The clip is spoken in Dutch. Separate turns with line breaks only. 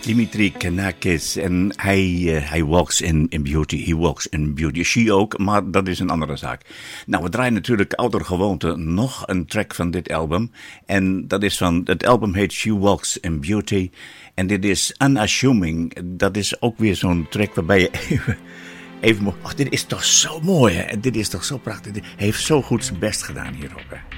Dimitri Kanakis en hij walks in beauty. He walks in beauty. She ook, maar dat is een andere zaak. Nou, we draaien natuurlijk ouder gewoonte nog een track van dit album. En dat is het album heet She Walks in Beauty. En dit is Unassuming. Dat is ook weer zo'n track waarbij je even dit is toch zo mooi, hè? Dit is toch zo prachtig. Hij heeft zo goed zijn best gedaan hierop, hè?